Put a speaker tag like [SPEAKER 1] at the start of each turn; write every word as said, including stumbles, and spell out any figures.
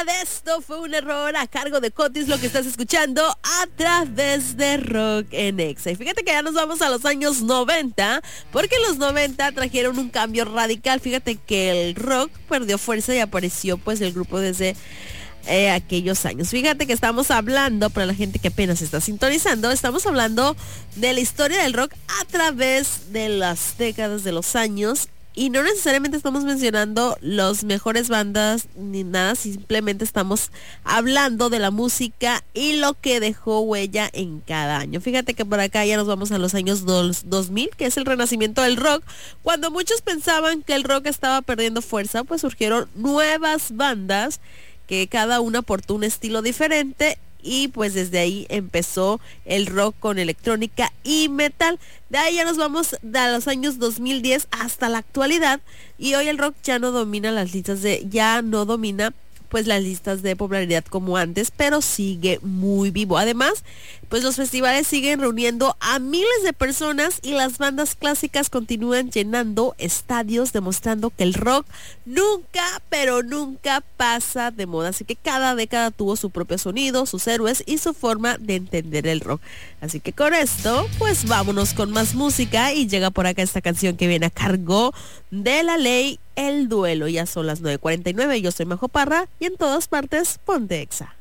[SPEAKER 1] de esto fue un error a cargo de Cotis, lo que estás escuchando a través de Rock en Exa. Y fíjate que ya nos vamos a los años noventa, porque los noventa trajeron un cambio radical. Fíjate que el rock perdió fuerza y apareció pues el grupo desde eh, aquellos años. Fíjate que estamos hablando, para la gente que apenas está sintonizando, estamos hablando de la historia del rock a través de las décadas, de los años. Y no necesariamente estamos mencionando las mejores bandas ni nada, simplemente estamos hablando de la música y lo que dejó huella en cada año. Fíjate que por acá ya nos vamos a los años dos mil, que es el renacimiento del rock. Cuando muchos pensaban que el rock estaba perdiendo fuerza, pues surgieron nuevas bandas que cada una aportó un estilo diferente. Y pues desde ahí empezó el rock con electrónica y metal. De ahí ya nos vamos de los años dos mil diez hasta la actualidad. Y hoy el rock ya no domina las listas de, ya no domina pues las listas de popularidad como antes, pero sigue muy vivo. Además, pues los festivales siguen reuniendo a miles de personas y las bandas clásicas continúan llenando estadios, demostrando que el rock nunca, pero nunca pasa de moda. Así que cada década tuvo su propio sonido, sus héroes y su forma de entender el rock. Así que con esto, pues vámonos con más música y llega por acá esta canción que viene a cargo de La Ley, El Duelo. Ya son las nueve cuarenta y nueve, yo soy Majo Parra y en todas partes ponte Exa.